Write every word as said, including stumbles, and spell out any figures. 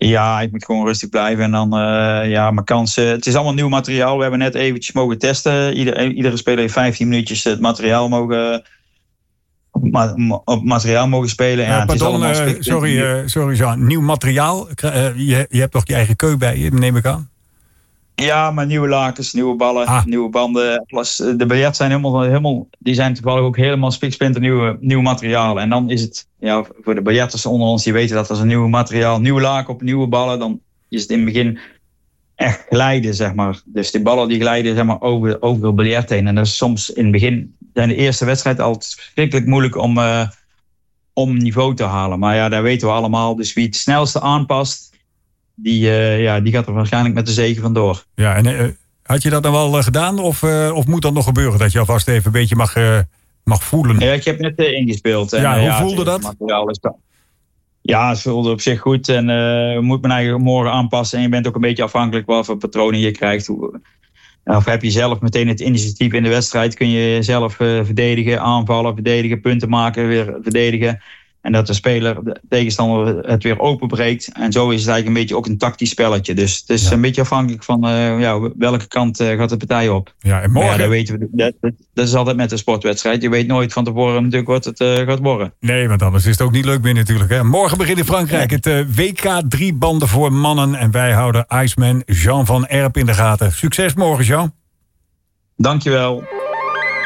Ja, ik moet gewoon rustig blijven. En dan, uh, ja, mijn kansen. Het is allemaal nieuw materiaal. We hebben net eventjes mogen testen. Ieder, iedere speler heeft vijftien minuutjes het materiaal mogen... Op, ma- op materiaal mogen spelen. Ja, uh, het pardon, is uh, sorry, uh, sorry Jean. Nieuw materiaal. Uh, je, je hebt toch je eigen keu bij je, neem ik aan? Ja, maar nieuwe lakens, nieuwe ballen, ah. nieuwe banden. Plus de biljetten zijn helemaal, helemaal, die zijn toevallig ook helemaal spiksplinter nieuwe, nieuw materiaal. En dan is het, ja, voor de biljetters onder ons, die weten dat als een nieuw materiaal, nieuwe laken op nieuwe ballen, dan is het in het begin echt glijden, zeg maar. Dus die ballen die glijden, zeg maar, over, over het biljet heen. En dat is soms in het begin, zijn de eerste wedstrijd altijd verschrikkelijk moeilijk om, uh, om niveau te halen. Maar ja, dat weten we allemaal. Dus wie het snelste aanpast, Die, uh, ja, die gaat er waarschijnlijk met de zegen vandoor. Ja, en uh, had je dat dan wel uh, gedaan? Of, uh, of moet dat nog gebeuren? Dat je alvast even een beetje mag, uh, mag voelen? Ja, ik heb net uh, ingespeeld. En, ja, hoe uh, ja, voelde dat? Materiaal is dat? Ja, het voelde op zich goed. En uh, moet mijn eigen morgen aanpassen. En je bent ook een beetje afhankelijk wat voor patronen je krijgt. Hoe, of heb je zelf meteen het initiatief in de wedstrijd? Kun je zelf uh, verdedigen, aanvallen, verdedigen, punten maken, weer verdedigen. En dat de speler, de tegenstander, het weer openbreekt. En zo is het eigenlijk een beetje ook een tactisch spelletje. Dus het is ja. een beetje afhankelijk van uh, ja, welke kant uh, gaat de partij op. Ja, en morgen... Ja, dat weten we. Dat, dat, dat is altijd met een sportwedstrijd. Je weet nooit van tevoren natuurlijk wat het uh, gaat worden. Nee, want anders is het ook niet leuk meer natuurlijk. Hè? Morgen begint in Frankrijk het uh, W K drie banden voor mannen. En wij houden Iceman Jean van Erp in de gaten. Succes morgen, Jean. Dankjewel.